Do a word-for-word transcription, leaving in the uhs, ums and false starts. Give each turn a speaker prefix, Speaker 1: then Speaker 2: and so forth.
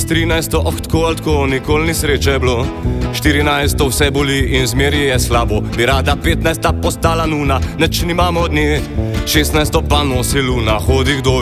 Speaker 1: S trinajsto, oh, tako ali tako, nikoli ni sreče bilo. Štirinajsto vse boli in zmeri je slabo. Bi rada petnajsta postala nuna, neč nimamo dni. Šestnajsto pa nosi luna, hodi kdo